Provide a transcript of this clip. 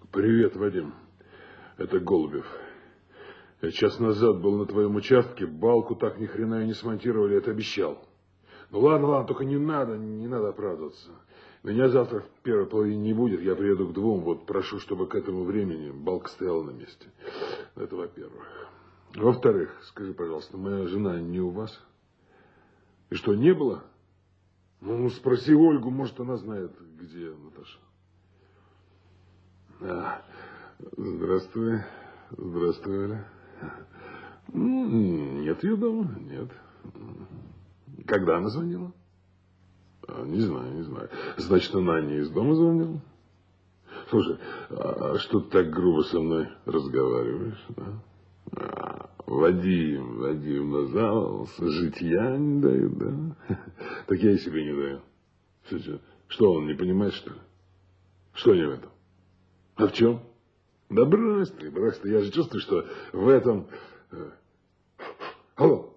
Привет, Вадим. Это Голубев. Я час назад был на твоем участке, балку так ни хрена и не смонтировали, это обещал. Ну ладно, только не надо оправдываться. Меня завтра в первой половине не будет, я приеду к 2, вот прошу, чтобы к этому времени балка стояла на месте. Это во-первых. Во-вторых, скажи, пожалуйста, моя жена не у вас? И что, не было? Ну, спроси Ольгу, может, она знает, где Наташа. Здравствуй. Здравствуй, Оля. Нет ее дома, нет. Когда она звонила? Не знаю. Значит, она не из дома звонила? Слушай, а что ты так грубо со мной разговариваешь? Да? Вадим назавался, житья не дают, да? Так я и себе не даю. Что, он не понимает, что ли? Что не в этом? А в чем? Да брось ты, я же чувствую, что в этом... Алло.